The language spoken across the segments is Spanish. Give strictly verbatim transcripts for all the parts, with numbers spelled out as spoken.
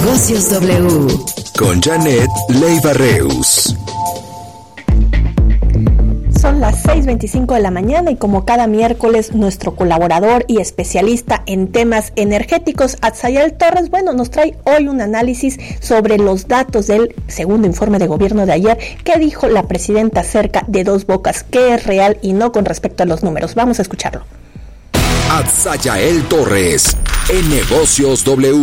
Negocios W. Con Janet Leiva Reus. Son las seis veinticinco de la mañana y como cada miércoles nuestro colaborador y especialista en temas energéticos, Atzayael Torres, bueno, nos trae hoy un análisis sobre los datos del segundo informe de gobierno de ayer. ¿Qué dijo la presidenta acerca de Dos Bocas? ¿Qué es real y no con respecto a los números? Vamos a escucharlo. Atzayael Torres, en Negocios W.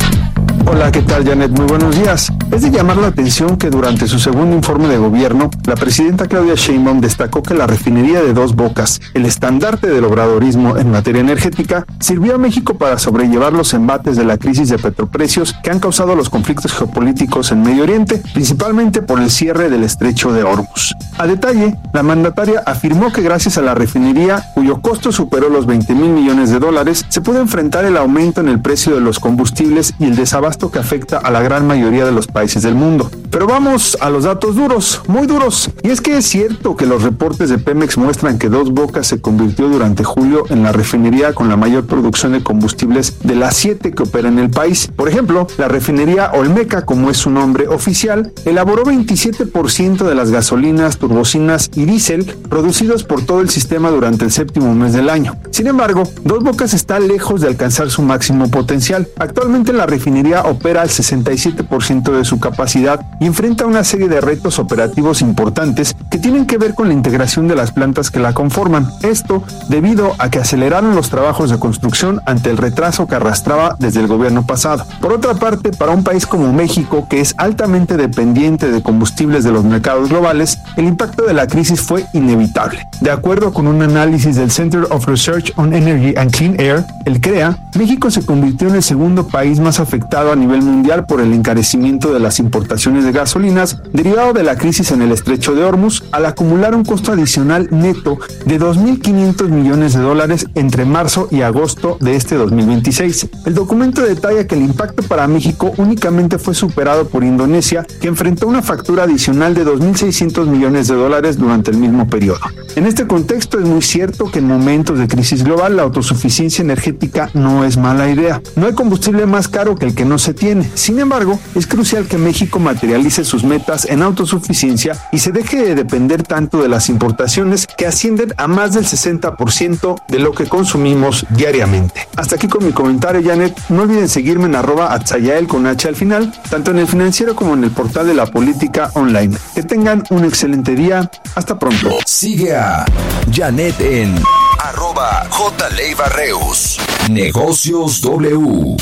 Hola, ¿qué tal, Janet? Muy buenos días. Es de llamar la atención que durante su segundo informe de gobierno, la presidenta Claudia Sheinbaum destacó que la refinería de Dos Bocas, el estandarte del obradorismo en materia energética, sirvió a México para sobrellevar los embates de la crisis de petroprecios que han causado los conflictos geopolíticos en Medio Oriente, principalmente por el cierre del estrecho de Hormuz. A detalle, la mandataria afirmó que gracias a la refinería, cuyo costo superó los veinte mil millones de dólares, se pudo enfrentar el aumento en el precio de los combustibles y el desabasto que afecta a la gran mayoría de los países del mundo. Pero vamos a los datos duros, muy duros. Y es que es cierto que los reportes de Pemex muestran que Dos Bocas se convirtió durante julio en la refinería con la mayor producción de combustibles de las siete que opera en el país. Por ejemplo, la refinería Olmeca, como es su nombre oficial, elaboró veintisiete por ciento de las gasolinas, turbocinas y diésel producidos por todo el sistema durante el séptimo mes del año. Sin embargo, Dos Bocas está lejos de alcanzar su máximo potencial. Actualmente la refinería opera al sesenta y siete por ciento de su capacidad y enfrenta una serie de retos operativos importantes que tienen que ver con la integración de las plantas que la conforman. Esto debido a que aceleraron los trabajos de construcción ante el retraso que arrastraba desde el gobierno pasado. Por otra parte, para un país como México, que es altamente dependiente de combustibles de los mercados globales, el impacto de la crisis fue inevitable. De acuerdo con un análisis del Center of Research on Energy and Clean Air, el CREA, México se convirtió en el segundo país más afectado a nivel mundial por el encarecimiento de las importaciones de gasolinas derivado de la crisis en el estrecho de Hormuz, al acumular un costo adicional neto de dos mil quinientos millones de dólares entre marzo y agosto de este dos mil veintiséis. El documento detalla que el impacto para México únicamente fue superado por Indonesia, que enfrentó una factura adicional de dos mil seiscientos millones de dólares durante el mismo periodo. En este contexto es muy cierto que en momentos de crisis global la autosuficiencia energética no es mala idea. No hay combustible más caro que el que no se tiene. Sin embargo, es crucial que México materialice sus metas en autosuficiencia y se deje de depender tanto de las importaciones que ascienden a más del sesenta por ciento de lo que consumimos diariamente. Hasta aquí con mi comentario, Janet. No olviden seguirme en arroba Atzayael con H al final, tanto en el Financiero como en el portal de la Política Online. Que tengan un excelente día. Hasta pronto. Sigue a Janet en arroba J Leiva Reus. Negocios W.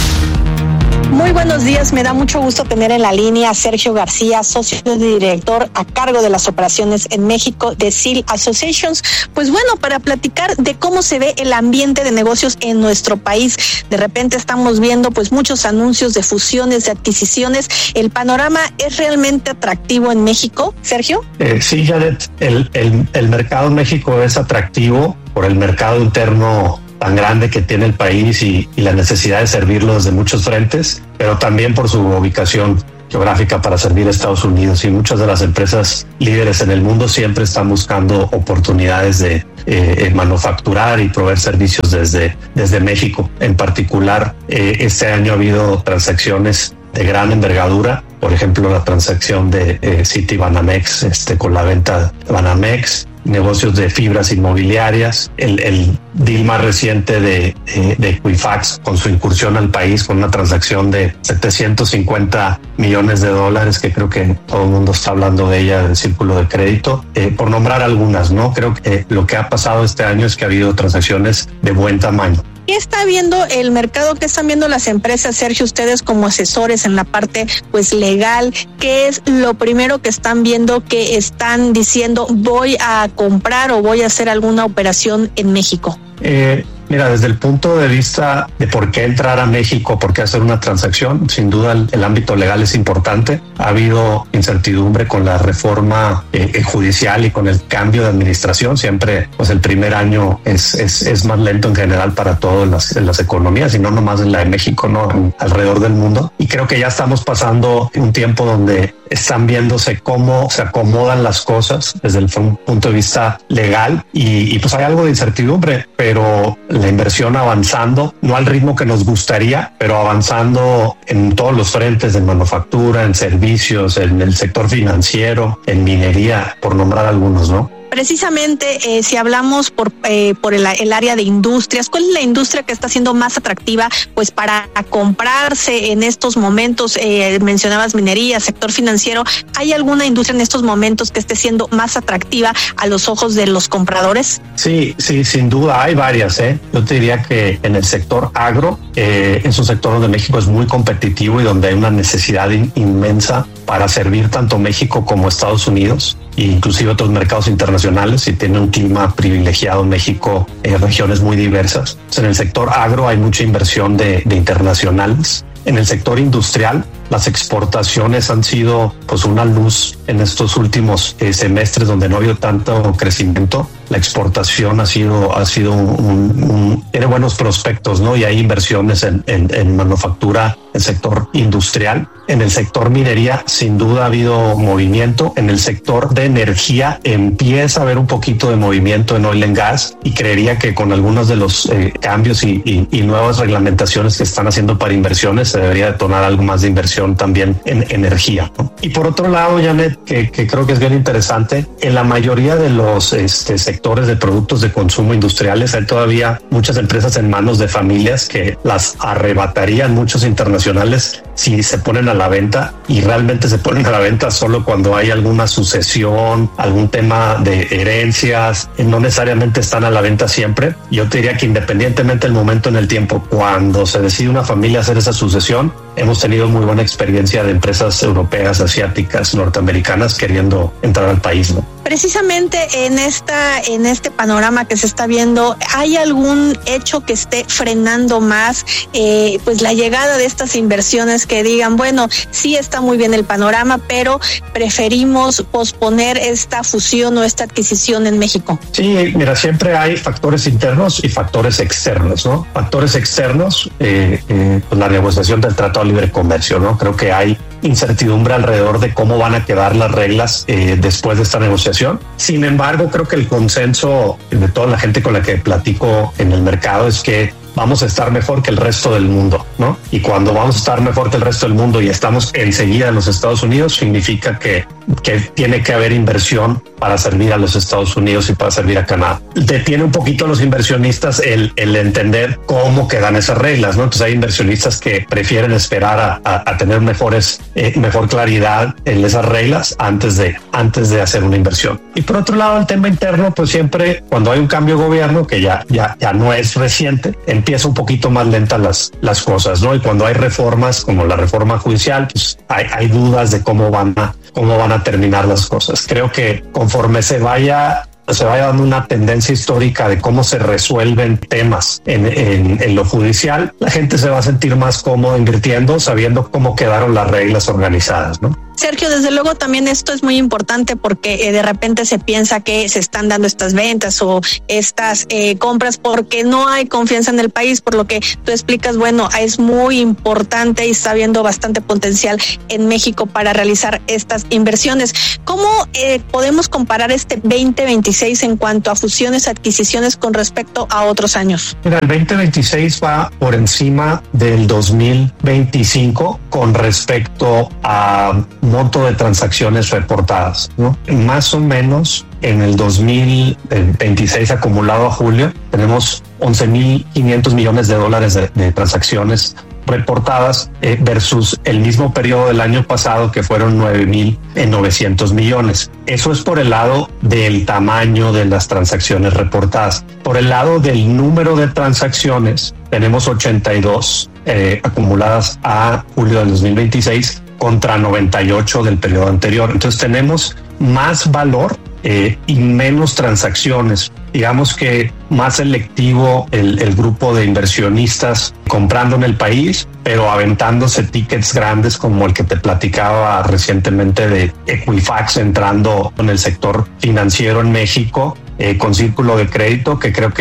Muy buenos días, me da mucho gusto tener en la línea a Sergio García, socio y director a cargo de las operaciones en México de S E A L Associations. Pues bueno, para platicar de cómo se ve el ambiente de negocios en nuestro país. De repente estamos viendo pues muchos anuncios de fusiones, de adquisiciones. ¿El panorama es realmente atractivo en México, Sergio? Eh, sí, Janet, el, el, el mercado en México es atractivo por el mercado interno tan grande que tiene el país y, y la necesidad de servirlo desde muchos frentes, pero también por su ubicación geográfica para servir a Estados Unidos, y muchas de las empresas líderes en el mundo siempre están buscando oportunidades de eh, manufacturar y proveer servicios desde, desde México. En particular, eh, este año ha habido transacciones de gran envergadura, por ejemplo la transacción de eh, City Banamex este, con la venta de Banamex, negocios de fibras inmobiliarias, el, el deal más reciente de, de, de Equifax con su incursión al país con una transacción de setecientos cincuenta millones de dólares, que creo que todo el mundo está hablando de ella, del círculo de crédito, eh, por nombrar algunas, ¿no? Creo que eh, lo que ha pasado este año es que ha habido transacciones de buen tamaño. ¿Qué está viendo el mercado? ¿Qué están viendo las empresas, Sergio, ustedes como asesores en la parte pues legal? ¿Qué es lo primero que están viendo, que están diciendo voy a comprar o voy a hacer alguna operación en México? Eh, mira, desde el punto de vista de por qué entrar a México, por qué hacer una transacción, sin duda el, el ámbito legal es importante. Ha habido incertidumbre con la reforma eh, judicial y con el cambio de administración. Siempre, pues el primer año es, es, es más lento en general para todas las, las economías, y no nomás en la de México, no, en, alrededor del mundo. Y creo que ya estamos pasando un tiempo donde están viéndose cómo se acomodan las cosas desde el punto de vista legal y, y pues hay algo de incertidumbre, pero la inversión avanzando, no al ritmo que nos gustaría, pero avanzando en todos los frentes de manufactura, en servicios, en el sector financiero, en minería, por nombrar algunos, ¿no? Precisamente, eh, si hablamos por eh, por el, el área de industrias, ¿cuál es la industria que está siendo más atractiva pues para comprarse en estos momentos? Eh, mencionabas minería, sector financiero. ¿Hay alguna industria en estos momentos que esté siendo más atractiva a los ojos de los compradores? Sí, sí, sin duda hay varias. ¿eh? Yo te diría que en el sector agro eh, es un sector donde México es muy competitivo y donde hay una necesidad in- inmensa para servir tanto México como Estados Unidos e inclusive otros mercados internacionales, y tiene un clima privilegiado México, en regiones muy diversas. Entonces, en el sector agro hay mucha inversión de, de internacionales. En el sector industrial, las exportaciones han sido pues una luz en estos últimos eh, semestres donde no ha habido tanto crecimiento. La exportación ha sido ha sido un, un, un tiene buenos prospectos, ¿no? Y hay inversiones en, en, en manufactura, el sector industrial. En el sector minería, sin duda ha habido movimiento. En el sector de energía empieza a haber un poquito de movimiento en oil and gas, y creería que con algunos de los eh, cambios y, y, y nuevas reglamentaciones que están haciendo para inversiones se debería detonar algo más de inversión también en energía, ¿no? Y por otro lado, Janet, que, que creo que es bien interesante, en la mayoría de los este, sectores de productos de consumo industriales hay todavía muchas empresas en manos de familias que las arrebatarían muchos internacionales si se ponen a la venta, y realmente se ponen a la venta solo cuando hay alguna sucesión, algún tema de herencias, no necesariamente están a la venta siempre. Yo te diría que independientemente del momento en el tiempo, cuando se decide una familia hacer esa sucesión, hemos tenido muy buena experiencia de empresas europeas, asiáticas, norteamericanas queriendo entrar al país, ¿no? Precisamente en esta en este panorama que se está viendo, ¿hay algún hecho que esté frenando más eh, pues la llegada de estas inversiones, que digan, bueno, sí está muy bien el panorama, pero preferimos posponer esta fusión o esta adquisición en México? Sí, mira, siempre hay factores internos y factores externos, ¿no? Factores externos, eh, eh, pues la negociación del Tratado de Libre Comercio, ¿no? Creo que hay incertidumbre alrededor de cómo van a quedar las reglas eh, después de esta negociación. Sin embargo, creo que el consenso de toda la gente con la que platico en el mercado es que vamos a estar mejor que el resto del mundo, ¿no? Y cuando vamos a estar mejor que el resto del mundo y estamos enseguida en los Estados Unidos, significa que, que tiene que haber inversión para servir a los Estados Unidos y para servir a Canadá. Detiene un poquito a los inversionistas el, el entender cómo quedan esas reglas, ¿no? Entonces hay inversionistas que prefieren esperar a, a, a tener mejores, eh, mejor claridad en esas reglas antes de, antes de hacer una inversión. Y por otro lado, el tema interno, pues siempre cuando hay un cambio de gobierno, que ya, ya, ya no es reciente, empieza un poquito más lenta las, las cosas, ¿no? Y cuando hay reformas como la reforma judicial, pues hay, hay dudas de cómo van a, cómo van a terminar las cosas. Creo que conforme se vaya se vaya dando una tendencia histórica de cómo se resuelven temas en, en, en lo judicial, la gente se va a sentir más cómoda invirtiendo, sabiendo cómo quedaron las reglas organizadas, ¿no? Sergio, desde luego también esto es muy importante porque eh, de repente se piensa que se están dando estas ventas o estas eh, compras porque no hay confianza en el país, por lo que tú explicas, bueno, es muy importante y está habiendo bastante potencial en México para realizar estas inversiones. ¿Cómo eh, podemos comparar este veinte veintiséis en cuanto a fusiones, adquisiciones con respecto a otros años? Mira, el veinte veintiséis va por encima del dos mil veinticinco con respecto a monto de transacciones reportadas, ¿no? Más o menos en el dos mil veintiséis acumulado a julio tenemos once mil quinientos millones de dólares de, de transacciones reportadas eh, versus el mismo periodo del año pasado que fueron nueve mil novecientos millones. Eso es por el lado del tamaño de las transacciones reportadas. Por el lado del número de transacciones tenemos ochenta y dos eh, acumuladas a julio del dos mil veintiséis contra noventa y ocho del periodo anterior. Entonces tenemos más valor eh, y menos transacciones. Digamos que más selectivo el, el grupo de inversionistas comprando en el país, pero aventándose tickets grandes como el que te platicaba recientemente de Equifax entrando en el sector financiero en México, eh, con círculo de crédito, que creo que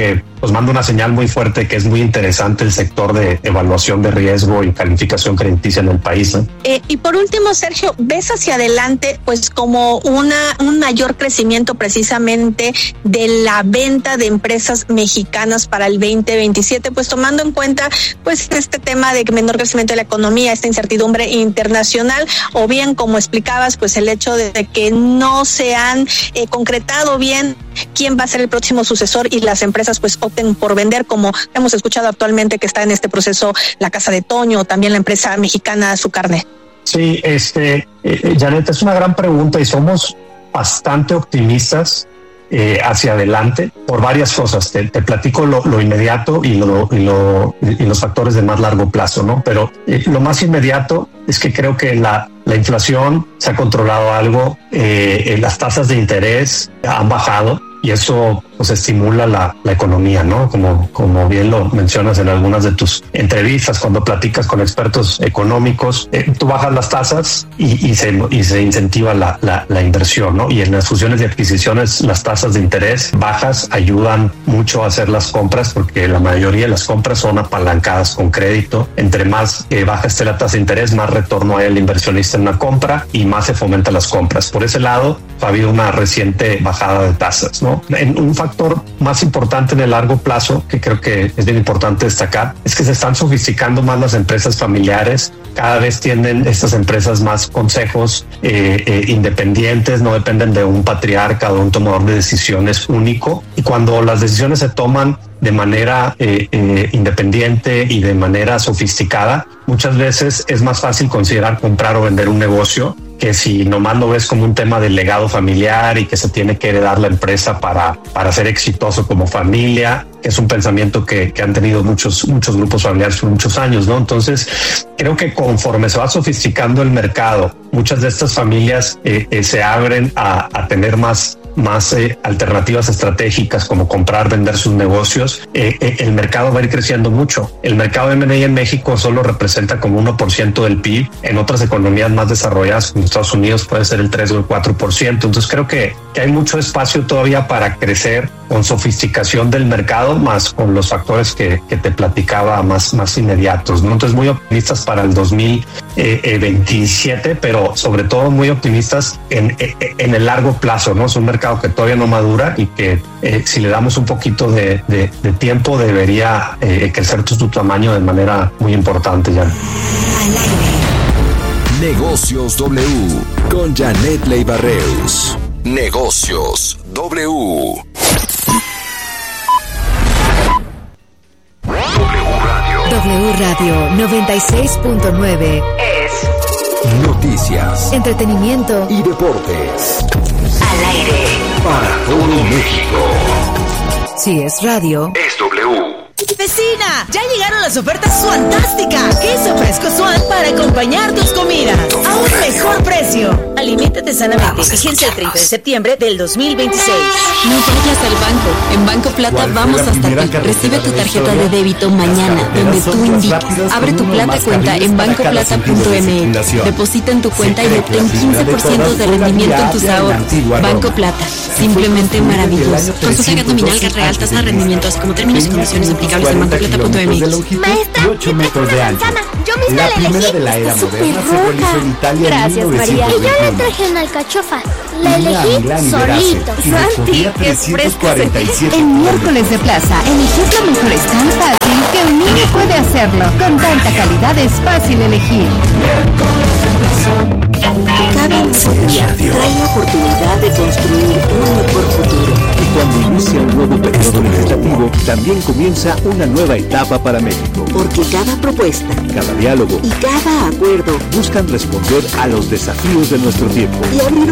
pues manda una señal muy fuerte que es muy interesante el sector de evaluación de riesgo y calificación crediticia en el país, ¿no? Eh, y por último, Sergio, ¿ves hacia adelante pues como una un mayor crecimiento precisamente de la venta de empresas mexicanas para el veinte veintisiete, pues tomando en cuenta pues este tema de menor crecimiento de la economía, esta incertidumbre internacional, o bien, como explicabas, pues el hecho de, de que no se han eh, concretado bien quién va a ser el próximo sucesor y las empresas pues opten por vender, como hemos escuchado actualmente que está en este proceso la Casa de Toño o también la empresa mexicana Su Carne? Sí, este, eh, Janet, es una gran pregunta y somos bastante optimistas eh, hacia adelante por varias cosas. Te, te platico lo, lo inmediato y, lo, y, lo, y los factores de más largo plazo, ¿no? Pero eh, lo más inmediato es que creo que la, la inflación se ha controlado algo, eh, las tasas de interés han bajado y eso pues estimula la, la economía, ¿no? Como, como bien lo mencionas en algunas de tus entrevistas, cuando platicas con expertos económicos, eh, tú bajas las tasas y, y, se, y se incentiva la, la, la inversión, ¿no? Y en las fusiones y adquisiciones, las tasas de interés bajas ayudan mucho a hacer las compras porque la mayoría de las compras son apalancadas con crédito. Entre más eh, baja esté la tasa de interés, más retorno hay al inversionista en una compra y más se fomentan las compras. Por ese lado, ha habido una reciente bajada de tasas, ¿no? En un factor más importante en el largo plazo, que creo que es bien importante destacar, es que se están sofisticando más las empresas familiares. Cada vez tienen estas empresas más consejos eh, eh, independientes, no dependen de un patriarca o de un tomador de decisiones único. Y cuando las decisiones se toman de manera eh, eh, independiente y de manera sofisticada, muchas veces es más fácil considerar comprar o vender un negocio que si nomás lo ves como un tema del legado familiar y que se tiene que heredar la empresa para, para ser exitoso como familia, que es un pensamiento que, que han tenido muchos, muchos grupos familiares por muchos años, ¿no? Entonces, creo que conforme se va sofisticando el mercado, muchas de estas familias eh, eh, se abren a, a tener más más eh, alternativas estratégicas como comprar, vender sus negocios, eh, eh, el mercado va a ir creciendo mucho. El mercado de M and A en México solo representa como uno por ciento del P I B. En otras economías más desarrolladas como Estados Unidos puede ser el tres o el cuatro por ciento. Entonces creo que, que hay mucho espacio todavía para crecer con sofisticación del mercado, más con los factores que, que te platicaba más, más inmediatos, ¿no? Entonces muy optimistas para el dos mil veintisiete, pero sobre todo muy optimistas en, en el largo plazo, ¿no? Es un mercado que todavía no madura y que eh, si le damos un poquito de, de, de tiempo debería eh, crecer tu, tu tamaño de manera muy importante ya. Negocios W con Janet Leiva Reus. Negocios W. W Radio noventa y seis punto nueve es noticias, entretenimiento y deportes. Al aire Para todo México. Si es radio, Es W. ¡Vecina! ¡Ya llegaron las ofertas Suantásticas! Queso fresco Suan para acompañar tus comidas. A un mejor precio. Aliméntate sanamente. Vigencia el treinta de septiembre del dos mil veintiséis. No vayas al banco. En Banco Plata vamos hasta ti. Recibe tu tarjeta de débito mañana, donde tú indiques. Abre tu Plata cuenta en banco plata punto m x. Deposita en tu cuenta y obtén quince por ciento de rendimiento en tus ahorros. Banco Plata. Simplemente maravilloso. Consulta gat nominal, gat real, tasa de rendimiento, así como términos y condiciones aplicables en banco plata punto m x. Maestra, ocho metros de ancho. Yo misma la primera de la era moderna se realizó en Italia. Gracias, María. Y yo le traje una alcachofa. La elegí solito. Santi, es fresca. En miércoles de plaza, elegir lo mejor es tan fácil que un niño puede hacerlo. Con tanta calidad es fácil elegir. cada iniciativa trae la oportunidad de construir un mejor futuro. Y cuando inicia un nuevo periodo legislativo, también comienza una nueva etapa para México. Porque cada propuesta, cada diálogo y cada acuerdo buscan responder a los desafíos de nuestro tiempo y abrir